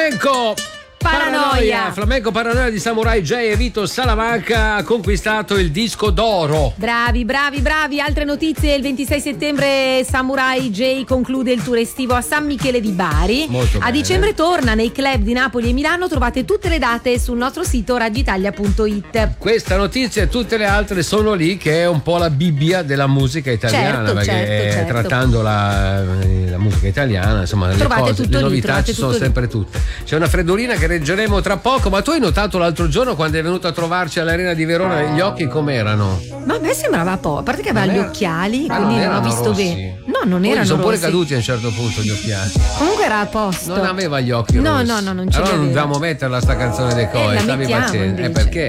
Flamenco Paranoia di Samurai J e Vito Salamanca ha conquistato il disco d'oro. Bravi. Altre notizie: il 26 settembre Samurai J conclude il tour estivo a San Michele di Bari. Molto a bene. dicembre torna nei club di Napoli e Milano. Trovate tutte le date sul nostro sito radioitalia.it. Questa notizia e tutte le altre sono lì, che è un po' la Bibbia della musica italiana, certo. trattando la musica italiana, insomma, Trovate le tutto le lì, novità trovate ci sono tutto lì. sempre tutte. C'è una freddolina che reggeremo tra poco, ma tu hai notato l'altro giorno quando è venuto a trovarci all'Arena di Verona gli occhi com'erano? Ma a me sembrava a parte che aveva gli occhiali, ma quindi non non ho erano visto rossi. bene. No, non Poi erano sono pure rossi. caduti a un certo punto gli occhiali. Comunque era a posto. Non aveva gli occhi No, rossi. non ce li allora non aveva. dobbiamo metterla sta canzone dei Coi, la stammi mettiamo pazienza. invece. Perché?